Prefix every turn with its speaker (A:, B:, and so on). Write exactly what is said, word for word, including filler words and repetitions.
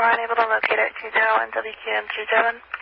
A: four, unable to locate at two zero one W Q M two seven.